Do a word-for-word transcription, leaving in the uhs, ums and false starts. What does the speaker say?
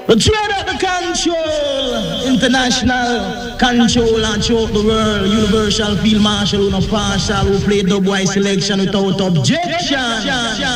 The trade at the control, international control and throughout the world, universal field marshal, who no partial, who play dub wise selection without objection.